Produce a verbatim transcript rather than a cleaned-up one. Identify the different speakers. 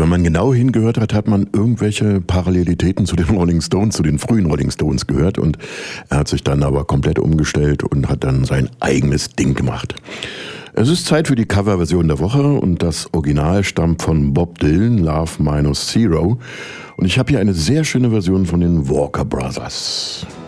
Speaker 1: wenn man genau hingehört hat, hat man irgendwelche Parallelitäten zu den Rolling Stones, zu den frühen Rolling Stones gehört. Und er hat sich dann aber komplett umgestellt und hat dann sein eigenes Ding gemacht. Es ist Zeit für die Coverversion der Woche und das Original stammt von Bob Dylan, Love Minus Zero. Und ich habe hier eine sehr schöne Version von den Walker Brothers.